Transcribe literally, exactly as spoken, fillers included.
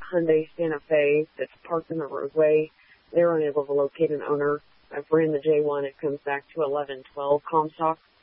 Hyundai Santa Fe that's parked in the roadway. They're unable to locate an owner. I've ran the J one. It comes back to eleven twelve Comstock.